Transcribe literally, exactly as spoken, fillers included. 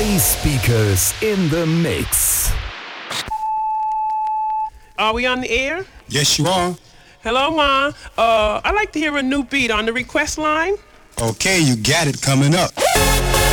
High speakers in the mix. Are we on the air? Yes, you are. Hello, Ma. Uh, I'd like to hear a new beat on the request line. Okay, you got it coming up.